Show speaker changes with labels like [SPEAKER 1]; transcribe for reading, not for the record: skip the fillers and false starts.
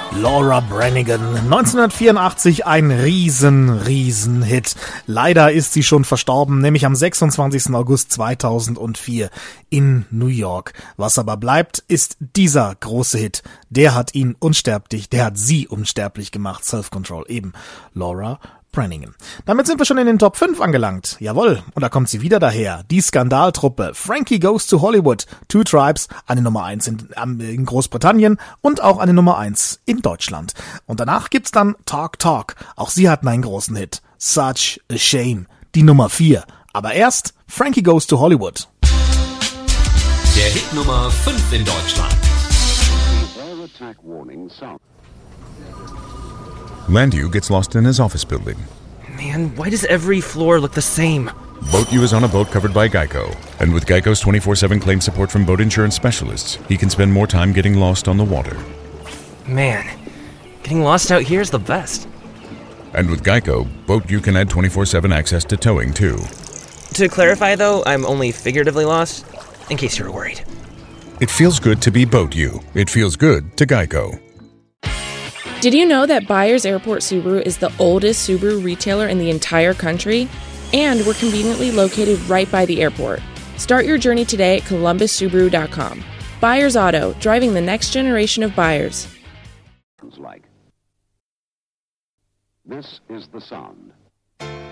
[SPEAKER 1] Laura Branigan, 1984 ein Riesen-Hit. Leider ist sie schon verstorben, nämlich am 26. August 2004 in New York. Was aber bleibt, ist dieser große Hit. Der hat sie unsterblich gemacht. Self-Control, eben. Laura Branigan. Damit sind wir schon in den Top 5 angelangt. Jawohl, und da kommt sie wieder daher. Die Skandaltruppe Frankie Goes to Hollywood. Two Tribes, eine Nummer 1 in Großbritannien und auch eine Nummer 1 in Deutschland. Und danach gibt's dann Talk Talk. Auch sie hatten einen großen Hit. Such a Shame, die Nummer 4. Aber erst Frankie Goes to Hollywood.
[SPEAKER 2] Der Hit Nummer 5 in Deutschland.
[SPEAKER 3] Landu gets lost in his office building.
[SPEAKER 4] Man, why does every floor look the same?
[SPEAKER 3] Boat U is on a boat covered by Geico. And with Geico's 24/7 claim support from boat insurance specialists, he can spend more time getting lost on the water.
[SPEAKER 4] Man, getting lost out here is the best.
[SPEAKER 3] And with Geico, Boat U can add 24/7 access to towing, too.
[SPEAKER 4] To clarify, though, I'm only figuratively lost, in case you were worried.
[SPEAKER 3] It feels good to be Boat U. It feels good to Geico.
[SPEAKER 5] Did you know that Byers Airport Subaru is the oldest Subaru retailer in the entire country? And we're conveniently located right by the airport. Start your journey today at columbussubaru.com. Byers Auto, driving the next generation of buyers.
[SPEAKER 6] This is the sound.